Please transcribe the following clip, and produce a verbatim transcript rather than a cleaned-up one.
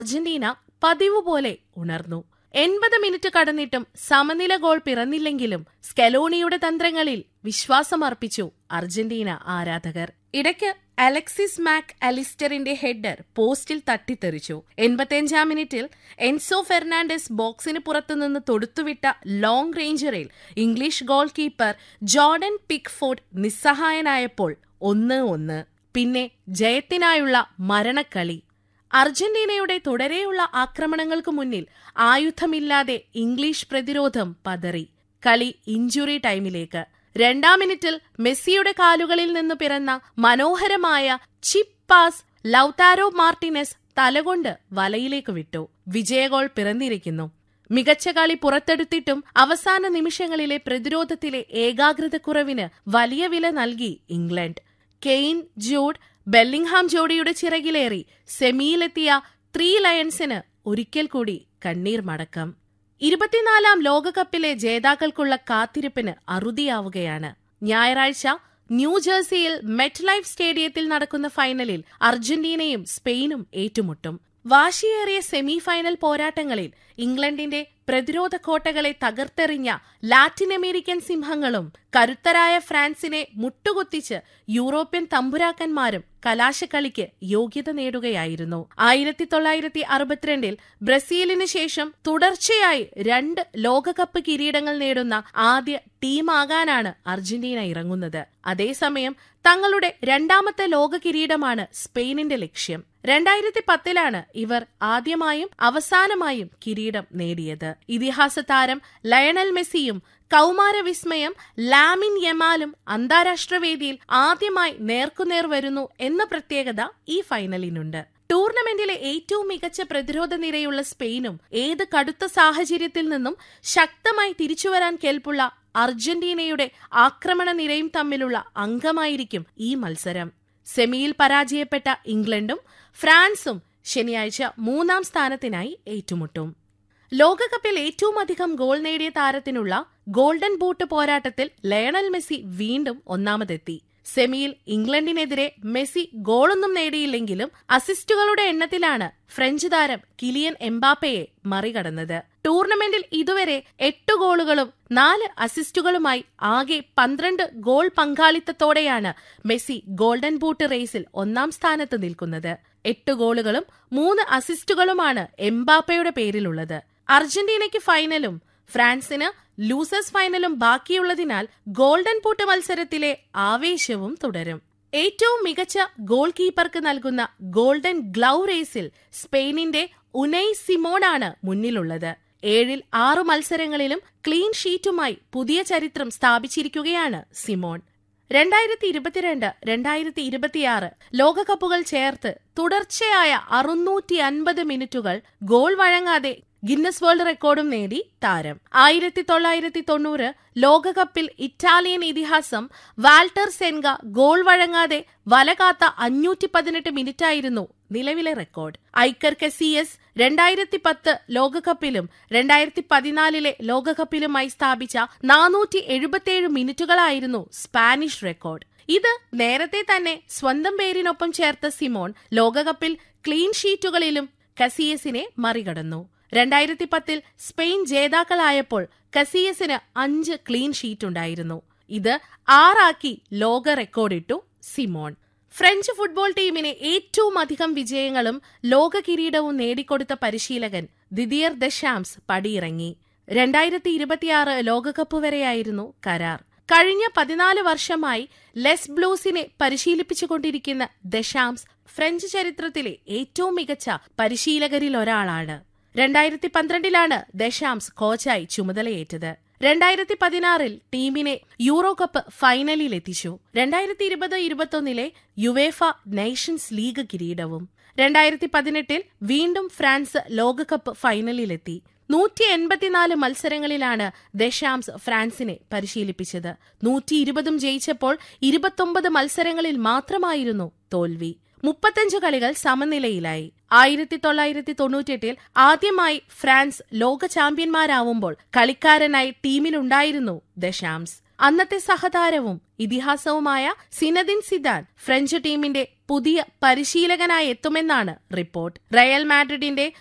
Argentina പതിവ് പോലെ ഉണർന്നു. എൺപത് മിനിറ്റ് കടന്നിട്ടും സമനില ഗോൾ പിറന്നില്ലെങ്കിലും സ്കലോണിയുടെ തന്ത്രങ്ങളിൽ വിശ്വാസമർപ്പിച്ചു അർജന്റീന ആരാധകർ. ഇടയ്ക്ക് അലക്സിസ് മാക് അലിസ്റ്ററിന്റെ ഹെഡർ പോസ്റ്റിൽ തട്ടിത്തെറിച്ചു. എൺപത്തിയഞ്ചാം മിനിറ്റിൽ എൻസോ ഫെർണാണ്ടസ് ബോക്സിന് പുറത്തുനിന്ന് തൊടുത്തുവിട്ട long റേഞ്ചറിൽ English goal keeper Jordan Pickford നിസ്സഹായനായപ്പോൾ ഒന്ന് ഒന്ന്. പിന്നെ ജയത്തിനായുള്ള മരണക്കളി. അർജന്റീനയുടെ തുടരെയുള്ള ആക്രമണങ്ങൾക്ക് മുന്നിൽ ആയുധമില്ലാതെ ഇംഗ്ലീഷ് പ്രതിരോധം പതറി. കളി ഇഞ്ചുറി ടൈമിലേക്ക്. രണ്ടാം മിനിറ്റിൽ മെസ്സിയുടെ കാലുകളിൽ നിന്ന് പിറന്ന മനോഹരമായ ചിപ്പ് പാസ് ലൗതാരോ മാർട്ടിനസ് തലകൊണ്ട് വലയിലേക്ക് വിട്ടു. വിജയഗോൾ പിറന്നിരിക്കുന്നു. മികച്ച കളി പുറത്തെടുത്തിട്ടും അവസാന നിമിഷങ്ങളിലെ പ്രതിരോധത്തിലെ ഏകാഗ്രതക്കുറവിന് വലിയ വില നൽകി England. Kane, Jude, Bellingham ജോഡിയുടെ ചിറകിലേറി സെമിയിലെത്തിയ three ലയൺസിന് ഒരിക്കൽ കൂടി കണ്ണീർ മടക്കം. ഇരുപത്തിനാലാം ലോകകപ്പിലെ ജേതാക്കൾക്കുള്ള കാത്തിരിപ്പിന് അറുതിയാവുകയാണ്. ഞായറാഴ്ച ന്യൂജേഴ്സിയിൽ മെറ്റ് ലൈഫ് സ്റ്റേഡിയത്തിൽ നടക്കുന്ന ഫൈനലിൽ അർജന്റീനയും സ്പെയിനും ഏറ്റുമുട്ടും. വാശിയേറിയ സെമി ഫൈനൽ പോരാട്ടങ്ങളിൽ ഇംഗ്ലണ്ടിന്റെ പ്രതിരോധ കോട്ടകളെ തകർത്തെറിഞ്ഞ ലാറ്റിൻ അമേരിക്കൻ സിംഹങ്ങളും കരുത്തരായ ഫ്രാൻസിനെ മുട്ടുകുത്തിച്ച് യൂറോപ്യൻ തമ്പുരാക്കന്മാരും കലാശക്കളിക്ക് യോഗ്യത നേടുകയായിരുന്നു. ആയിരത്തി തൊള്ളായിരത്തി അറുപത്തിരണ്ടിൽ ബ്രസീലിന് ശേഷം തുടർച്ചയായി രണ്ട് ലോകകപ്പ് കിരീടങ്ങൾ നേടുന്ന ആദ്യ ടീമാകാനാണ് അർജന്റീന ഇറങ്ങുന്നത്. അതേസമയം തങ്ങളുടെ രണ്ടാമത്തെ ലോക കിരീടമാണ് സ്പെയിനിന്റെ ലക്ഷ്യം. രണ്ടായിരത്തി പത്തിലാണ് ഇവർ ആദ്യമായും അവസാനമായും കിരീടം നേടിയത്. ഇതിഹാസ താരം ലയണൽ മെസ്സിയും കൗമാര വിസ്മയം ലാമിൻ യമാലും അന്താരാഷ്ട്ര വേദിയിൽ ആദ്യമായി നേർക്കുനേർ വരുന്നു എന്ന പ്രത്യേകത ഈ ഫൈനലിനുണ്ട്. ടൂർണമെന്റിലെ ഏറ്റവും മികച്ച പ്രതിരോധ നിരയുള്ള സ്പെയിനും ഏത് കടുത്ത സാഹചര്യത്തിൽ നിന്നും ശക്തമായി തിരിച്ചുവരാൻ കെൽപ്പുള്ള അർജന്റീനയുടെ ആക്രമണ നിരയും തമ്മിലുള്ള അംഗമായിരിക്കും ഈ മത്സരം. സെമിയിൽ പരാജയപ്പെട്ട ഇംഗ്ലണ്ടും ഫ്രാൻസും ശനിയാഴ്ച മൂന്നാം സ്ഥാനത്തിനായി ഏറ്റുമുട്ടും. ലോകകപ്പിൽ ഏറ്റവും അധികം ഗോൾ നേടിയ താരത്തിനുള്ള ഗോൾഡൻ ബൂട്ട് പോരാട്ടത്തിൽ ലയണൽ മെസ്സി വീണ്ടും ഒന്നാമതെത്തി. സെമിയിൽ ഇംഗ്ലണ്ടിനെതിരെ മെസ്സി ഗോളൊന്നും നേടിയില്ലെങ്കിലും അസിസ്റ്റുകളുടെ എണ്ണത്തിലാണ് ഫ്രഞ്ച് താരം കിലിയൻ എംബാപ്പയെ മറികടന്നത്. ടൂർണമെന്റിൽ ഇതുവരെ എട്ട് ഗോളുകളും നാല് അസിസ്റ്റുകളുമായി ആകെ പന്ത്രണ്ട് ഗോൾ പങ്കാളിത്തത്തോടെയാണ് മെസ്സി ഗോൾഡൻ ബൂട്ട് റേസിൽ ഒന്നാം സ്ഥാനത്ത് നിൽക്കുന്നത്. എട്ട് ഗോളുകളും മൂന്ന് അസിസ്റ്റുകളുമാണ് എംബാപ്പയുടെ പേരിലുള്ളത്. അർജന്റീനയ്ക്ക് ഫൈനലും ഫ്രാൻസിന് ലൂസേഴ്സ് ഫൈനലും ബാക്കിയുള്ളതിനാൽ ഗോൾഡൻ ബൂട്ട് മത്സരത്തിലെ ആവേശവും തുടരും. ഏറ്റവും മികച്ച ഗോൾ കീപ്പർക്ക് നൽകുന്ന ഗോൾഡൻ ഗ്ലൗ റേസിൽ സ്പെയിനിന്റെ ഉനൈ സിമോണാണ് മുന്നിലുള്ളത്. ഏഴിൽ ആറു മത്സരങ്ങളിലും ക്ലീൻ ഷീറ്റുമായി പുതിയ ചരിത്രം സ്ഥാപിച്ചിരിക്കുകയാണ് സിമോൺ. രണ്ടായിരത്തി ഇരുപത്തിരണ്ട് രണ്ടായിരത്തി ഇരുപത്തിയാറ് ലോകകപ്പുകൾ ചേർത്ത് തുടർച്ചയായ അറുന്നൂറ്റി അൻപത് മിനിറ്റുകൾ ഗോൾ വഴങ്ങാതെ ഗിന്നസ് വേൾഡ് റെക്കോർഡും നേടി താരം. ആയിരത്തി തൊള്ളായിരത്തി തൊണ്ണൂറ് ലോകകപ്പിൽ ഇറ്റാലിയൻ ഇതിഹാസം വാൾട്ടർ സെൻഗ ഗോൾ വഴങ്ങാതെ വലകാത്ത അഞ്ഞൂറ്റി പതിനെട്ട് മിനിറ്റായിരുന്നു നിലവിലെ റെക്കോർഡ്. ഐക്കർ കസിയസ് രണ്ടായിരത്തി പത്ത് ലോകകപ്പിലും രണ്ടായിരത്തി പതിനാലിലെ ലോകകപ്പിലുമായി സ്ഥാപിച്ച നാനൂറ്റി എഴുപത്തിയേഴ് മിനിറ്റുകളായിരുന്നു സ്പാനിഷ് റെക്കോർഡ്. ഇത് നേരത്തെ തന്നെ സ്വന്തം പേരിനൊപ്പം ചേർത്ത സിമോൺ ലോകകപ്പിൽ ക്ലീൻ ഷീറ്റുകളിലും കസിയസിനെ മറികടന്നു. രണ്ടായിരത്തി പത്തിൽ സ്പെയിൻ ജേതാക്കളായപ്പോൾ കസിയസിന് അഞ്ച് ക്ലീൻ ഷീറ്റുണ്ടായിരുന്നു. ഇത് ആറാക്കി ലോക റെക്കോർഡിട്ടു സിമോൺ. ഫ്രഞ്ച് ഫുട്ബോൾ ടീമിന് ഏറ്റവും അധികം വിജയങ്ങളും ലോക കിരീടവും നേടിക്കൊടുത്ത പരിശീലകൻ ദിദിയർ ദെഷാംസ് പടിയിറങ്ങി. രണ്ടായിരത്തി ഇരുപത്തിയാറ് ലോകകപ്പ് വരെയായിരുന്നു കരാർ. കഴിഞ്ഞ പതിനാല് വർഷമായി ലെസ് ബ്ലൂസിനെ പരിശീലിപ്പിച്ചുകൊണ്ടിരിക്കുന്ന ദെഷാംസ് ഫ്രഞ്ച് ചരിത്രത്തിലെ ഏറ്റവും മികച്ച പരിശീലകരിലൊരാളാണ്. രണ്ടായിരത്തി പന്ത്രണ്ടിലാണ് ദെഷാംസ് കോച്ചായി ചുമതലയേറ്റത്. രണ്ടായിരത്തി പതിനാറിൽ ടീമിനെ യൂറോ കപ്പ് ഫൈനലിലെത്തിച്ചു. രണ്ടായിരത്തി ഇരുപത് ഇരുപത്തൊന്നിലെ യുവേഫ നേഷൻസ് ലീഗ് കിരീടവും. രണ്ടായിരത്തി പതിനെട്ടിൽ വീണ്ടും ഫ്രാൻസ് ലോകകപ്പ് ഫൈനലിലെത്തി. നൂറ്റി എൺപത്തിനാല് മത്സരങ്ങളിലാണ് ദെഷാംസ് ഫ്രാൻസിനെ പരിശീലിപ്പിച്ചത്. നൂറ്റി ഇരുപതും ജയിച്ചപ്പോൾ ഇരുപത്തൊമ്പത് മത്സരങ്ങളിൽ മാത്രമായിരുന്നു തോൽവി. മുപ്പത്തഞ്ച് കളികൾ സമനിലയിലായി. ആയിരത്തി തൊള്ളായിരത്തി തൊണ്ണൂറ്റിയെട്ടിൽ ആദ്യമായി ഫ്രാൻസ് ലോക ചാമ്പ്യന്മാരാവുമ്പോൾ കളിക്കാരനായി ടീമിലുണ്ടായിരുന്നു ദെഷാംസ്. അന്നത്തെ സഹതാരവും ഇതിഹാസവുമായ സിനദിൻ സിദാൻ ഫ്രഞ്ച് ടീമിന്റെ പുതിയ പരിശീലകനായി എത്തുമെന്നാണ് റിപ്പോർട്ട്. റയൽ മാഡ്രിഡിന്റെ